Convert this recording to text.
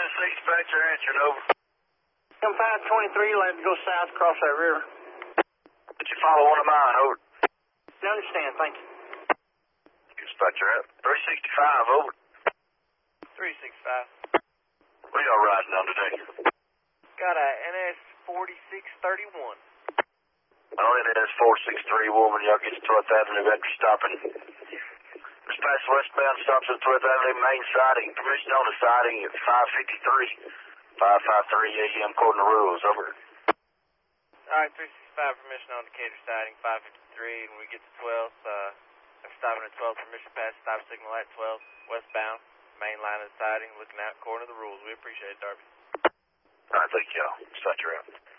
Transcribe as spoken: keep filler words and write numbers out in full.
Tennessee, dispatcher answering, over. M five twenty-three, let it go south across that river. Did you follow one of mine, over? I understand, thank you. Dispatcher out. three sixty-five, over. three sixty-five. What are y'all riding on today? Got a N S forty-six thirty-one. Oh, N S four six three, woman, y'all get to twelfth Avenue after stopping. Dispatch westbound stops at twelfth Avenue, main siding. Permission on the siding at five fifty-three. five fifty-three A M, according to rules, over. Alright, three sixty-five, permission on Decatur siding, five fifty-three, and we get to twelfth, uh, I'm stopping at twelve, permission pass, stop signal at twelve, westbound, main line of the siding, looking out according to the rules. We appreciate it, Darby. Alright, thank y'all. Dispatcher out.